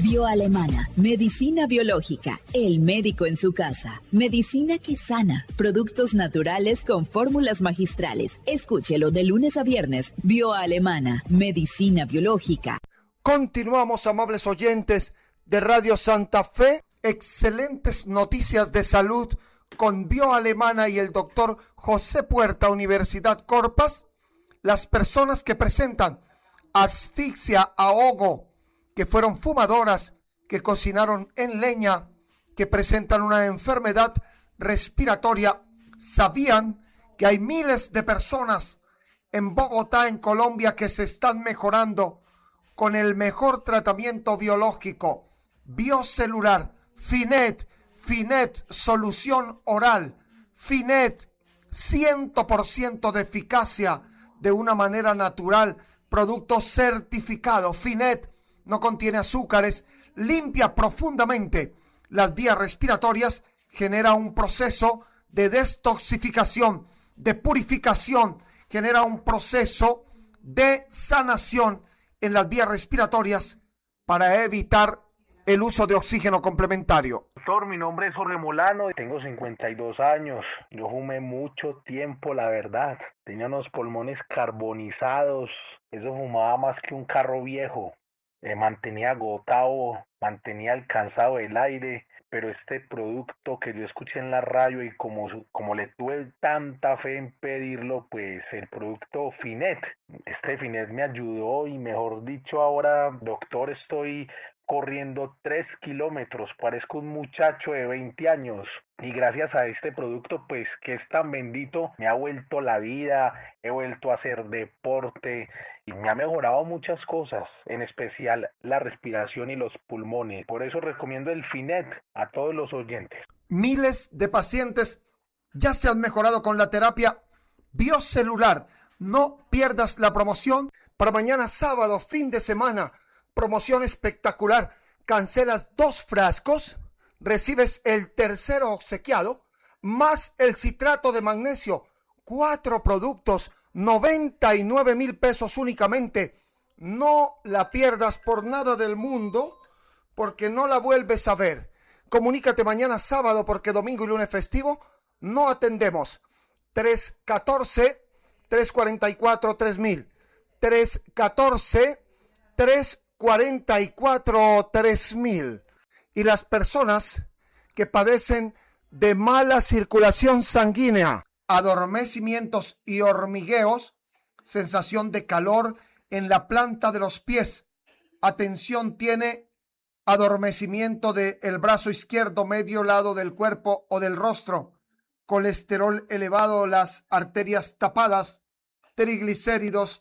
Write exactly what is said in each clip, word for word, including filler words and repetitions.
Bioalemana, medicina biológica, el médico en su casa, medicina que sana, productos naturales con fórmulas magistrales. Escúchelo de lunes a viernes. Bioalemana, medicina biológica. Continuamos, amables oyentes de Radio Santa Fe. Excelentes noticias de salud con Bioalemana y el doctor José Puerta, Universidad Corpas. Las personas que presentan asfixia, ahogo, que fueron fumadoras, que cocinaron en leña, que presentan una enfermedad respiratoria, sabían que hay miles de personas en Bogotá, en Colombia, que se están mejorando con el mejor tratamiento biológico, biocelular, Finet, Finet, solución oral, Finet, cien por ciento de eficacia de una manera natural, producto certificado. Finet no contiene azúcares, limpia profundamente las vías respiratorias, genera un proceso de detoxificación, de purificación, genera un proceso de sanación en las vías respiratorias para evitar el uso de oxígeno complementario. Doctor, mi nombre es Jorge Molano, tengo cincuenta y dos años, yo fumé mucho tiempo, la verdad, tenía unos pulmones carbonizados, eso fumaba más que un carro viejo, me mantenía agotado, mantenía alcanzado el aire, pero este producto que yo escuché en la radio y como, como le tuve tanta fe en pedirlo, pues el producto Finet, este Finet me ayudó y mejor dicho ahora, doctor, estoy corriendo tres kilómetros, parezco un muchacho de veinte años y gracias a este producto pues que es tan bendito me ha vuelto la vida, he vuelto a hacer deporte y me ha mejorado muchas cosas, en especial la respiración y los pulmones, por eso recomiendo el Finet a todos los oyentes. Miles de pacientes ya se han mejorado con la terapia biocelular. No pierdas la promoción para mañana sábado, fin de semana. Promoción espectacular. Cancelas dos frascos, recibes el tercero obsequiado, más el citrato de magnesio. Cuatro productos, noventa y nueve mil pesos únicamente. No la pierdas por nada del mundo, porque no la vuelves a ver. Comunícate mañana sábado, porque domingo y lunes festivo no atendemos. tres uno cuatro, tres cuatro cuatro, tres mil. tres uno cuatro, tres cuarenta y cuatro tres mil. Y las personas que padecen de mala circulación sanguínea, adormecimientos y hormigueos, sensación de calor en la planta de los pies. Atención, tiene adormecimiento del brazo izquierdo, medio lado del cuerpo o del rostro, colesterol elevado, las arterias tapadas, triglicéridos,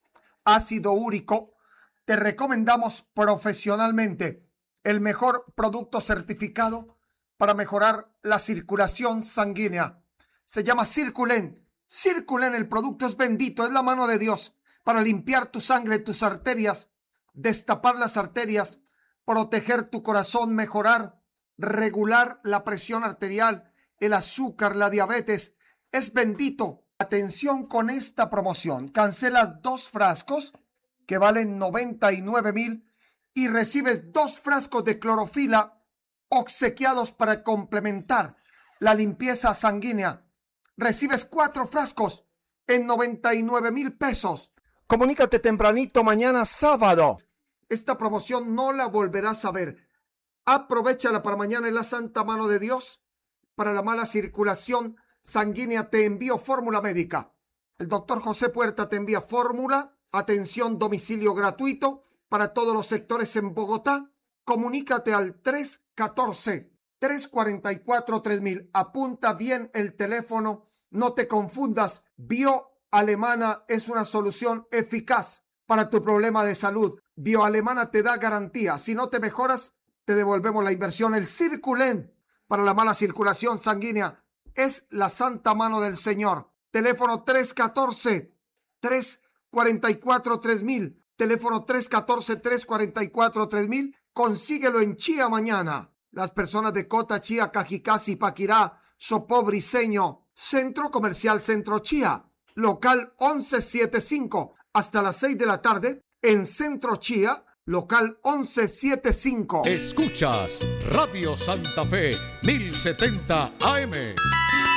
ácido úrico. Te recomendamos profesionalmente el mejor producto certificado para mejorar la circulación sanguínea. Se llama Circulen. Circulen, el producto es bendito, es la mano de Dios para limpiar tu sangre, tus arterias, destapar las arterias, proteger tu corazón, mejorar, regular la presión arterial, el azúcar, la diabetes. Es bendito. Atención con esta promoción. Cancelas dos frascos que valen noventa y nueve mil y recibes dos frascos de clorofila obsequiados para complementar la limpieza sanguínea. Recibes cuatro frascos en noventa y nueve mil pesos. Comunícate tempranito mañana sábado. Esta promoción no la volverás a ver. Aprovéchala para mañana en la santa mano de Dios. Para la mala circulación sanguínea te envío fórmula médica. El doctor José Puerta te envía fórmula. Atención, domicilio gratuito para todos los sectores en Bogotá. Comunícate al tres uno cuatro, tres cuatro cuatro, tres mil. Apunta bien el teléfono, no te confundas. Bioalemana es una solución eficaz para tu problema de salud. Bioalemana te da garantía. Si no te mejoras, te devolvemos la inversión. El Circulen para la mala circulación sanguínea es la santa mano del Señor. Teléfono tres uno cuatro, tres cuatro cuatro, tres mil. Teléfono tres uno cuatro, tres cuatro cuatro, tres mil. Consíguelo en Chía mañana. Las personas de Cota, Chía, Cajicá, Paquirá, Chopó, Briceño. Centro Comercial Centro Chía. Local once setenta y cinco. Hasta las seis de la tarde en Centro Chía. local once setenta y cinco. Escuchas Radio Santa Fe mil setenta A M.